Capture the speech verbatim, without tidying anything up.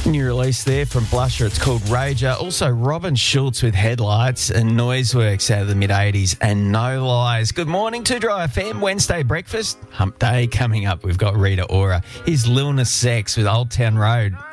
New release there from Blusher. It's called Rager. Also, Robin Schultz with Headlights and Noiseworks out of the mid-eighties and No Lies. Good morning to Dry F M. Wednesday breakfast. Hump day coming up. We've got Rita Ora. Here's Lil Nas X with Old Town Road.